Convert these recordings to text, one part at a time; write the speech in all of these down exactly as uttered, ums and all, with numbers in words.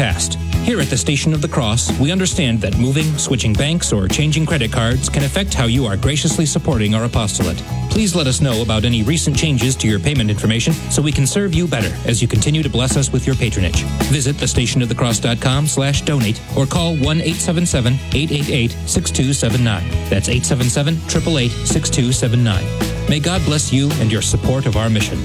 fast. Here at the Station of the Cross, we understand that moving, switching banks, or changing credit cards can affect how you are graciously supporting our apostolate. Please let us know about any recent changes to your payment information so we can serve you better as you continue to bless us with your patronage. Visit thestationofthecross.com slash donate or call one eight seven seven, eight eight eight, six two seven nine. That's eight seven seven, eight eight eight, six two seven nine. May God bless you and your support of our mission.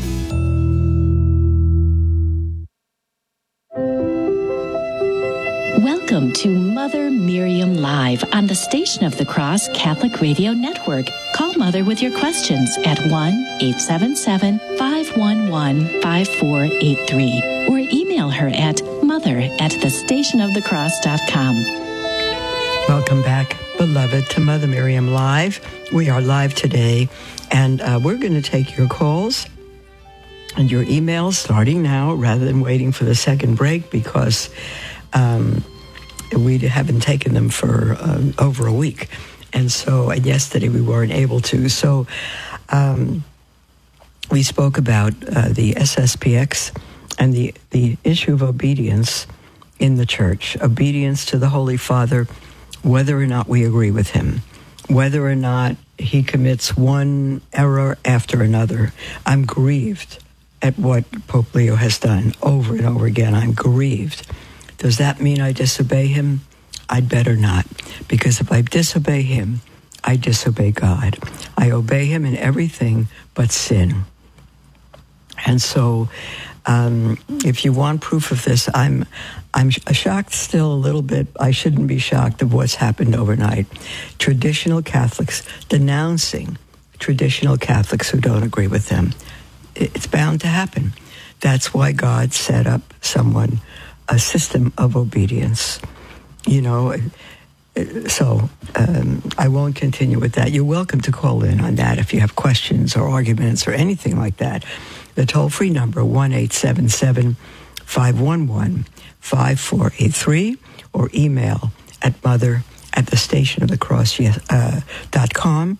Welcome to Mother Miriam Live on the Station of the Cross Catholic Radio Network. Call Mother with your questions at one eight seven seven, five one one, five four eight three or email her at mother at thestationofthecross dot com. Welcome back, beloved, to Mother Miriam Live. We are live today, and uh, we're going to take your calls and your emails starting now rather than waiting for the second break because um, we haven't taken them for um, over a week. And so and yesterday we weren't able to. So um, we spoke about uh, the S S P X and the, the issue of obedience in the church, obedience to the Holy Father, whether or not we agree with him, whether or not he commits one error after another. I'm grieved at what Pope Leo has done over and over again. I'm grieved. Does that mean I disobey him? I'd better not, because if I disobey him, I disobey God. I obey him in everything but sin. And so um, if you want proof of this, I'm I'm shocked still a little bit. I shouldn't be shocked of what's happened overnight. Traditional Catholics denouncing traditional Catholics who don't agree with them. It's bound to happen. That's why God set up someone, a system of obedience. You know, so um, I won't continue with that. You're welcome to call in on that if you have questions or arguments or anything like that. The toll-free number, one eight seven seven, five one one, five four eight three, or email at mother at the station of the cross dot com.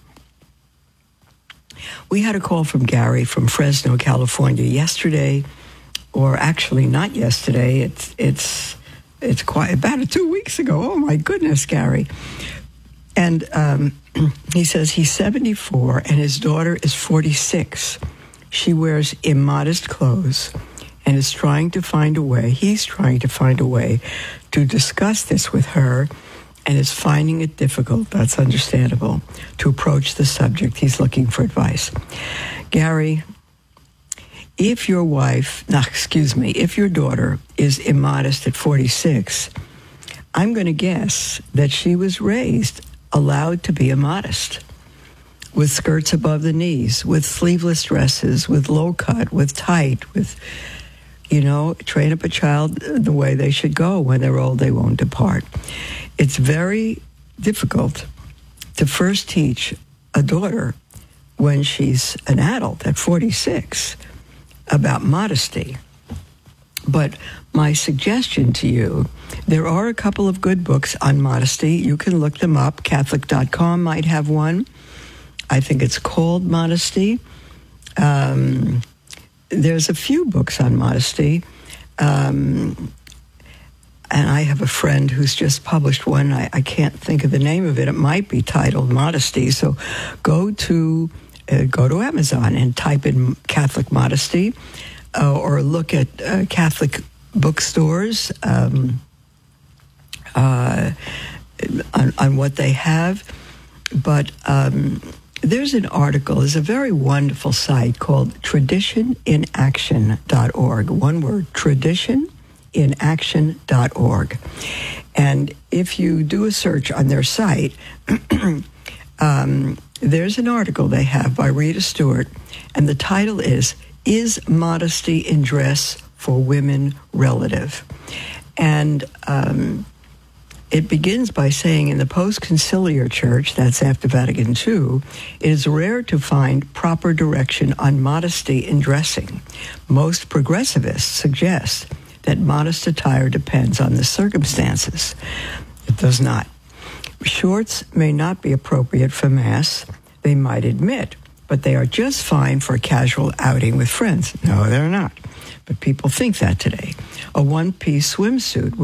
We had a call from Gary from Fresno, California yesterday, or actually not yesterday. It's it's it's quite about two weeks ago. Oh my goodness, Gary! And um, he says he's seventy-four and his daughter is forty-six. She wears immodest clothes and is trying to find a way. He's trying to find a way to discuss this with her, and is finding it difficult. That's understandable, to approach the subject. He's looking for advice. Gary, if your wife, no, excuse me, if your daughter is immodest at forty-six, I'm going to guess that she was raised allowed to be immodest, with skirts above the knees, with sleeveless dresses, with low cut, with tight, with, you know, train up a child the way they should go. When they're old, they won't depart. It's very difficult to first teach a daughter when she's an adult at forty-six about modesty. But my suggestion to you, there are a couple of good books on modesty. You can look them up. Catholic dot com might have one. I think it's called Modesty. Um, there's a few books on modesty. Um, and I have a friend who's just published one. I, I can't think of the name of it. It might be titled Modesty. So go to uh, go to Amazon and type in Catholic Modesty, uh, or look at uh, Catholic bookstores um, uh, on, on what they have. But um, there's an article, there's a very wonderful site called tradition in action dot org. One word, tradition in action dot org. And if you do a search on their site, um, there's an article they have by Rita Stewart, and the title is, Is Modesty in Dress for Women Relative? And um, it begins by saying, in the post-conciliar church, that's after Vatican Two, it is rare to find proper direction on modesty in dressing. Most progressivists suggest that modest attire depends on the circumstances. It does not. Shorts may not be appropriate for Mass, they might admit, but they are just fine for a casual outing with friends. No, they're not. But people think that today. A one-piece swimsuit